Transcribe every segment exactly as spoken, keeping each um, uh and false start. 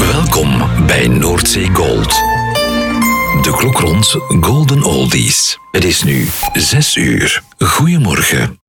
Welkom bij Noordzee Gold. De klok rond Golden Oldies. Het is nu zes uur. Goedemorgen.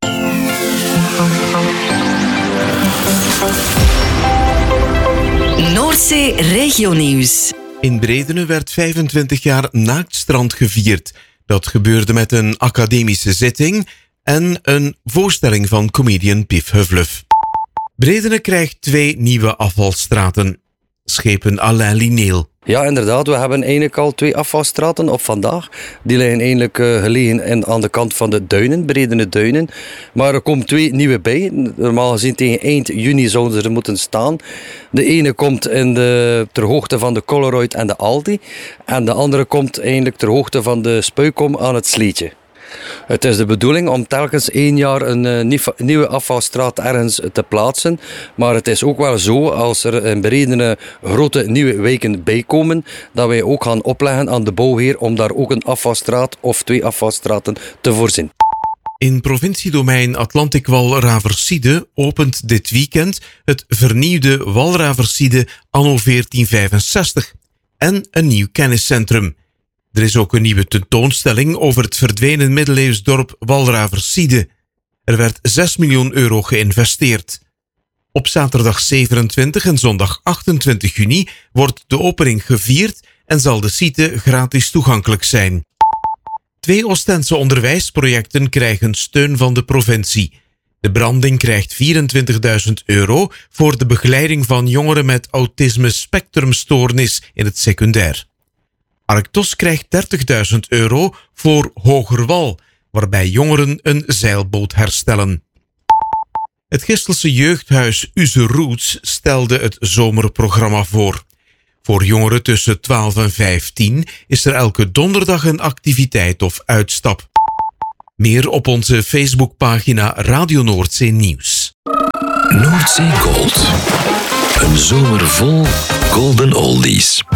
Noordzee Regionieuws. In Bredene werd vijfentwintig jaar Naaktstrand gevierd. Dat gebeurde met een academische zitting en een voorstelling van comedian Pief Huvlef. Bredene krijgt twee nieuwe afvalstraten. Schepen Alain Lineel. Ja, inderdaad. We hebben eigenlijk al twee afvalstraten op vandaag. Die liggen eigenlijk uh, gelegen in, aan de kant van de duinen, Bredene duinen. Maar er komen twee nieuwe bij. Normaal gezien tegen eind juni zouden ze er moeten staan. De ene komt in de, ter hoogte van de Coloroid en de Aldi. En de andere komt eigenlijk ter hoogte van de Spuikom aan het Sleetje. Het is de bedoeling om telkens één jaar een uh, nieuwe afvalstraat ergens te plaatsen. Maar het is ook wel zo, als er in Bredene grote nieuwe wijken bijkomen, dat wij ook gaan opleggen aan de bouwheer om daar ook een afvalstraat of twee afvalstraten te voorzien. In provinciedomein Atlantic Walraversiede opent dit weekend het vernieuwde Walraversiede anno veertien vijfenzestig en een nieuw kenniscentrum. Er is ook een nieuwe tentoonstelling over het verdwenen middeleeuws dorp Walraversiede. Er werd zes miljoen euro geïnvesteerd. Op zaterdag zevenentwintig en zondag achtentwintig juni wordt de opening gevierd en zal de site gratis toegankelijk zijn. Twee Oostense onderwijsprojecten krijgen steun van de provincie. De Branding krijgt vierentwintigduizend euro voor de begeleiding van jongeren met autisme-spectrumstoornis in het secundair. Arctos krijgt dertigduizend euro voor Hogerwal, waarbij jongeren een zeilboot herstellen. Het Gistelse jeugdhuis Uze Roots stelde het zomerprogramma voor. Voor jongeren tussen twaalf en vijftien is er elke donderdag een activiteit of uitstap. Meer op onze Facebookpagina Radio Noordzee Nieuws. Noordzee Gold. Een zomer vol Golden Oldies.